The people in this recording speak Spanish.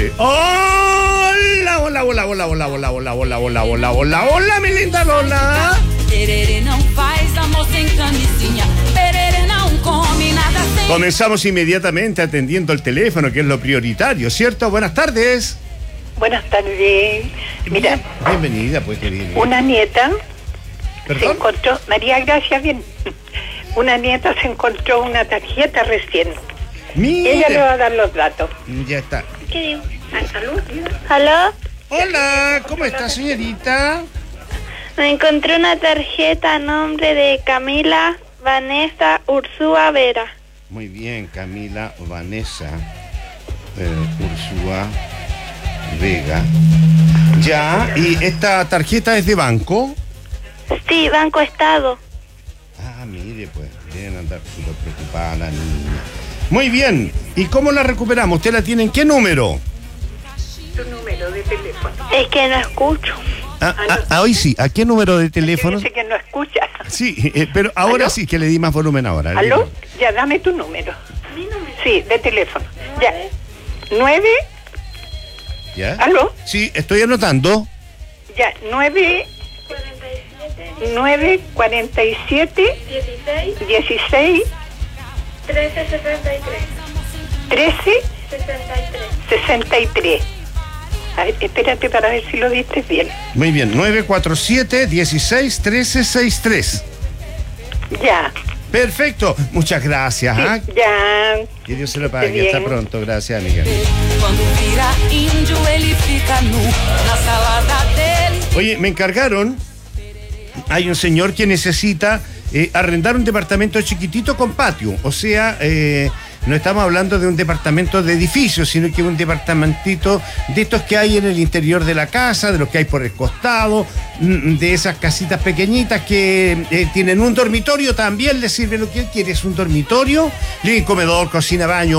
Hola, hola, hola, hola, hola, hola, hola, hola, hola, hola, hola, hola, mi linda Lola. Comenzamos inmediatamente atendiendo el teléfono, que es lo prioritario, ¿cierto? Buenas tardes. Buenas tardes. Mira, bienvenida, pues, querida. Una nieta ¿Perdón? se encontró, María Gracia, bien. Una nieta se encontró una tarjeta recién. Mire. Ella le va a dar los datos. Ya está. ¿Qué digo? ¿Salud? ¿Aló? Hola, ¿cómo está, señorita? Me encontré una tarjeta a nombre de Camila Vanessa Ursúa Vera. Muy bien, Camila Vanessa Ursúa Vega. Ya, ¿y esta tarjeta es de banco? Sí, Banco Estado. Ah, mire, pues, deben andar súper preocupada la niña. Muy bien, ¿y cómo la recuperamos? ¿Usted la tiene en qué número? Tu número de teléfono. Es que no escucho. Hoy sí, ¿a qué número de teléfono? Dice que no escucha. Sí, pero ahora ¿Aló? sí que le di más volumen ahora. ¿Aló? Ya, dame tu número. ¿Mi número? Sí, de teléfono. Ya. 9. ¿Ya? ¿Aló? Sí, estoy anotando. Ya, 9. 47 16 13 63. A ver, espérate para ver si lo diste bien. Muy bien, 947-16-1363. Ya. Perfecto, muchas gracias. Sí, ¿Ah? ya. Que Dios se lo pague. Bien. Hasta pronto, gracias, amiga. Oye, me encargaron. Hay un señor que necesita arrendar un departamento chiquitito con patio. O sea, no estamos hablando de un departamento de edificio, sino que un departamentito de estos que hay en el interior de la casa, de los que hay por el costado, de esas casitas pequeñitas que tienen un dormitorio también. ¿Le sirve lo que quieres? Un dormitorio, living, comedor, cocina, baño,